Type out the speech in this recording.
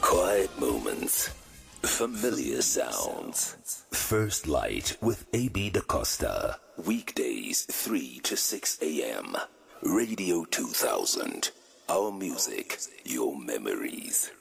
Quiet moments, familiar sounds. First Light with AB DaCosta. Weekdays 3 to 6 a.m. Radio 2000. Our music, your memories.